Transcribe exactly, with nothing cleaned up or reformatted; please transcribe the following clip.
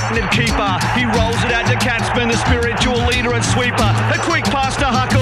Keeper, he rolls it out to Catsman, the spiritual leader and sweeper. A quick pass to Hucker.